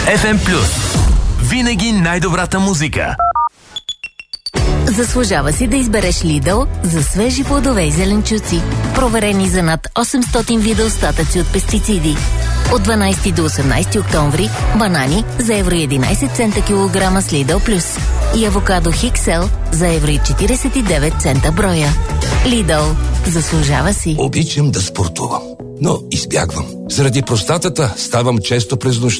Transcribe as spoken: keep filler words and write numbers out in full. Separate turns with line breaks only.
Еф Ем Плюс. Винаги най-добрата музика.
Заслужава си да избереш Lidl за свежи плодове и зеленчуци, проверени за над осемстотин вида остатъци от пестициди. От дванайсети до осемнайсети октомври банани за евро единайсет цента килограма с Lidl Plus и авокадо Хиксел за евро четирийсет и девет цента броя. Lidl. Заслужава си.
Обичам да спортувам, но избягвам. Заради простатата ставам често през нощта.